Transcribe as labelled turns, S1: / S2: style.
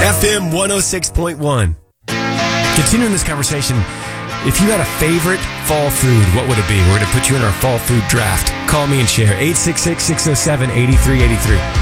S1: FM 106.1. Continuing this conversation, if you had a favorite fall food, what would it be? We're going to put you in our fall food draft. Call me and share. 866-607-8383.